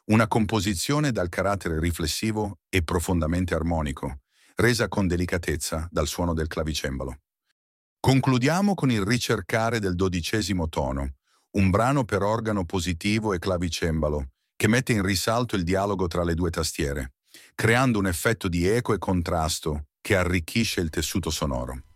Una composizione dal carattere riflessivo e profondamente armonico, resa con delicatezza dal suono del clavicembalo. Concludiamo con il ricercare del 12° tono, un brano per organo positivo e clavicembalo, che mette in risalto il dialogo tra le due tastiere, creando un effetto di eco e contrasto che arricchisce il tessuto sonoro.